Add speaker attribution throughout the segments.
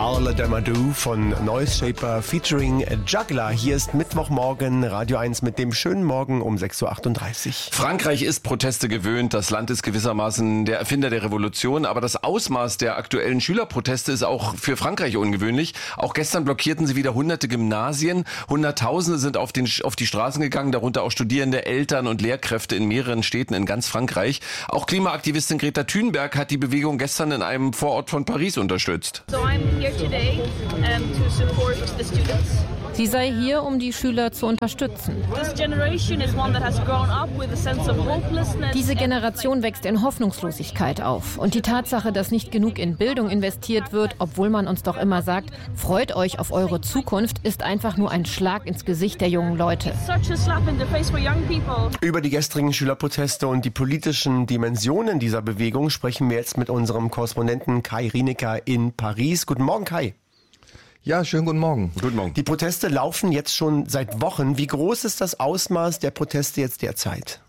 Speaker 1: Charles Damadou von Noise Shaper featuring Juggler. Hier ist Mittwochmorgen, Radio 1 mit dem schönen Morgen um 6.38 Uhr.
Speaker 2: Frankreich ist Proteste gewöhnt. Das Land ist gewissermaßen der Erfinder der Revolution. Aber das Ausmaß der aktuellen Schülerproteste ist auch für Frankreich ungewöhnlich. Auch gestern blockierten sie wieder hunderte Gymnasien. Hunderttausende sind auf die Straßen gegangen, darunter auch Studierende, Eltern und Lehrkräfte in mehreren Städten in ganz Frankreich. Auch Klimaaktivistin Greta Thunberg hat die Bewegung gestern in einem Vorort von Paris unterstützt.
Speaker 3: So I'm here today to support the students.
Speaker 4: Sie sei hier, um die Schüler zu unterstützen. Diese Generation wächst in Hoffnungslosigkeit auf. Und die Tatsache, dass nicht genug in Bildung investiert wird, obwohl man uns doch immer sagt, freut euch auf eure Zukunft, ist einfach nur ein Schlag ins Gesicht der jungen Leute.
Speaker 1: Über die gestrigen Schülerproteste und die politischen Dimensionen dieser Bewegung sprechen wir jetzt mit unserem Korrespondenten Kai Rienecker in Paris. Guten Morgen, Kai.
Speaker 5: Ja, schönen guten Morgen.
Speaker 2: Guten Morgen.
Speaker 1: Die Proteste laufen jetzt schon seit Wochen. Wie groß ist das Ausmaß der Proteste jetzt derzeit?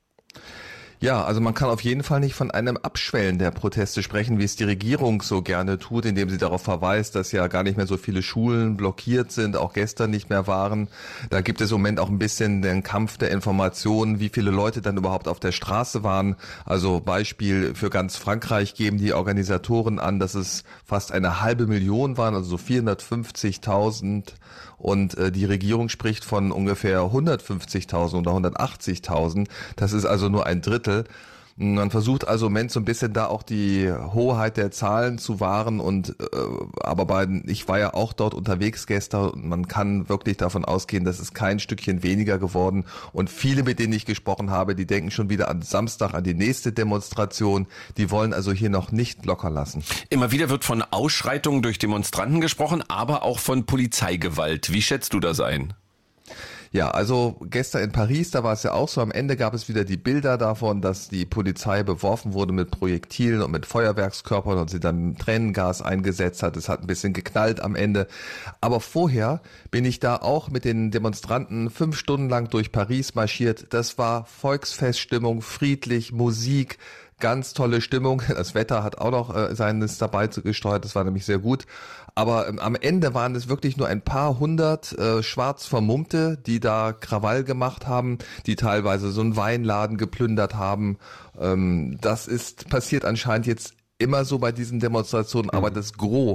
Speaker 5: Ja, also man kann auf jeden Fall nicht von einem Abschwellen der Proteste sprechen, wie es die Regierung so gerne tut, indem sie darauf verweist, dass ja gar nicht mehr so viele Schulen blockiert sind, auch gestern nicht mehr waren. Da gibt es im Moment auch ein bisschen den Kampf der Informationen, wie viele Leute dann überhaupt auf der Straße waren. Also Beispiel für ganz Frankreich geben die Organisatoren an, dass es fast 500.000 waren, also so 450.000. Und die Regierung spricht von ungefähr 150.000 oder 180.000. Das ist also nur ein Drittel. Man versucht also im Moment so ein bisschen da auch die Hoheit der Zahlen zu wahren aber ich war ja auch dort unterwegs gestern und man kann wirklich davon ausgehen, dass es kein Stückchen weniger geworden und viele, mit denen ich gesprochen habe, die denken schon wieder an Samstag, an die nächste Demonstration, die wollen also hier noch nicht locker lassen.
Speaker 2: Immer wieder wird von Ausschreitungen durch Demonstranten gesprochen, aber auch von Polizeigewalt. Wie schätzt du das ein?
Speaker 5: Ja, also gestern in Paris, da war es ja auch so, am Ende gab es wieder die Bilder davon, dass die Polizei beworfen wurde mit Projektilen und mit Feuerwerkskörpern und sie dann Tränengas eingesetzt hat. Es hat ein bisschen geknallt am Ende. Aber vorher bin ich da auch mit den Demonstranten 5 Stunden lang durch Paris marschiert. Das war Volksfeststimmung, friedlich, Musik, ganz tolle Stimmung. Das Wetter hat auch noch seines dabei gesteuert, das war nämlich sehr gut. Aber am Ende waren es wirklich nur ein paar hundert schwarz Vermummte, die da Krawall gemacht haben, die teilweise so einen Weinladen geplündert haben. Das passiert anscheinend jetzt immer so bei diesen Demonstrationen, aber das Gros,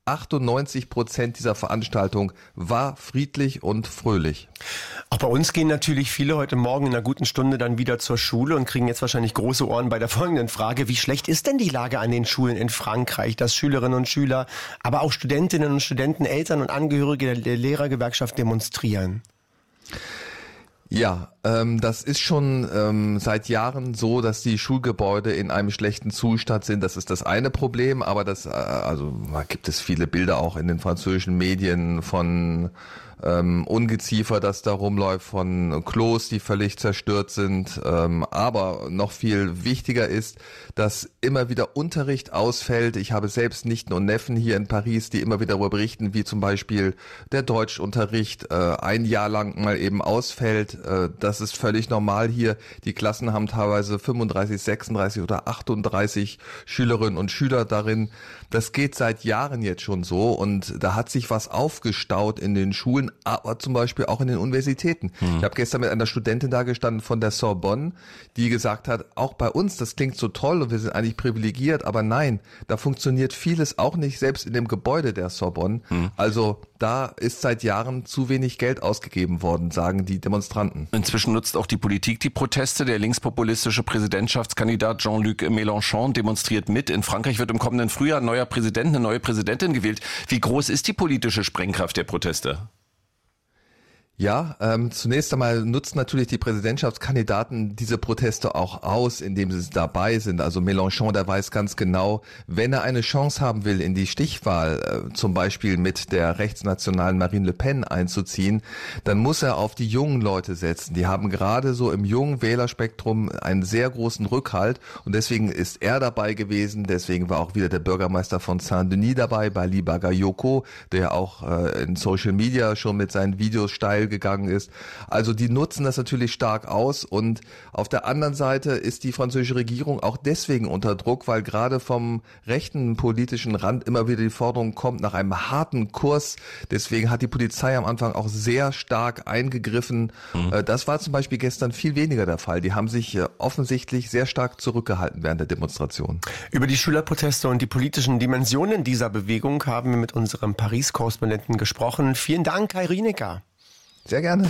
Speaker 5: 98% dieser Veranstaltung war friedlich und fröhlich.
Speaker 1: Auch bei uns gehen natürlich viele heute Morgen in einer guten Stunde dann wieder zur Schule und kriegen jetzt wahrscheinlich große Ohren bei der folgenden Frage. Wie schlecht ist denn die Lage an den Schulen in Frankreich, dass Schülerinnen und Schüler, aber auch Studentinnen und Studenten, Eltern und Angehörige der Lehrergewerkschaft demonstrieren?
Speaker 5: Ja, das ist schon seit Jahren so, dass die Schulgebäude in einem schlechten Zustand sind. Das ist das eine Problem, aber da gibt es viele Bilder auch in den französischen Medien von Ungeziefer, das da rumläuft, von Klos, die völlig zerstört sind. Aber noch viel wichtiger ist, dass immer wieder Unterricht ausfällt. Ich habe selbst Nichten und Neffen hier in Paris, die immer wieder darüber berichten, wie zum Beispiel der Deutschunterricht ein Jahr lang mal eben ausfällt. Das ist völlig normal hier. Die Klassen haben teilweise 35, 36 oder 38 Schülerinnen und Schüler darin. Das geht seit Jahren jetzt schon so und da hat sich was aufgestaut in den Schulen, aber zum Beispiel auch in den Universitäten. Ich habe gestern mit einer Studentin da gestanden von der Sorbonne, die gesagt hat, auch bei uns, das klingt so toll und wir sind eigentlich privilegiert, aber nein, da funktioniert vieles auch nicht, selbst in dem Gebäude der Sorbonne. Also da ist seit Jahren zu wenig Geld ausgegeben worden, sagen die Demonstranten.
Speaker 2: Inzwischen nutzt auch die Politik die Proteste. Der linkspopulistische Präsidentschaftskandidat Jean-Luc Mélenchon demonstriert mit. In Frankreich wird im kommenden Frühjahr ein neuer Präsident, eine neue Präsidentin gewählt. Wie groß ist die politische Sprengkraft der Proteste?
Speaker 5: Ja, zunächst einmal nutzen natürlich die Präsidentschaftskandidaten diese Proteste auch aus, indem sie dabei sind. Also Mélenchon, der weiß ganz genau, wenn er eine Chance haben will, in die Stichwahl zum Beispiel mit der rechtsnationalen Marine Le Pen einzuziehen, dann muss er auf die jungen Leute setzen. Die haben gerade so im jungen Wählerspektrum einen sehr großen Rückhalt und deswegen ist er dabei gewesen. Deswegen war auch wieder der Bürgermeister von Saint-Denis dabei, Bali Bagayoko, der auch in Social Media schon mit seinen Videos steil schnell gegangen ist. Also die nutzen das natürlich stark aus und auf der anderen Seite ist die französische Regierung auch deswegen unter Druck, weil gerade vom rechten politischen Rand immer wieder die Forderung kommt nach einem harten Kurs. Deswegen hat die Polizei am Anfang auch sehr stark eingegriffen. Das war zum Beispiel gestern viel weniger der Fall. Die haben sich offensichtlich sehr stark zurückgehalten während der Demonstration.
Speaker 1: Über die Schülerproteste und die politischen Dimensionen dieser Bewegung haben wir mit unserem Paris-Korrespondenten gesprochen. Vielen Dank, Kai Rienecker.
Speaker 5: Sehr gerne.